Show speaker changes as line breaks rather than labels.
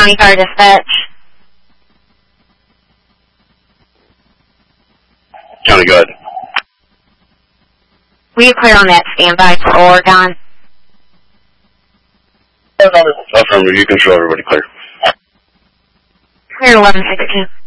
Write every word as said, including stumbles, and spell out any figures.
County Fire Dispatch.
County, go ahead.
Will you clear on that standby for Oregon?
Affirmative. You can show everybody clear.
Clear eleven sixteen.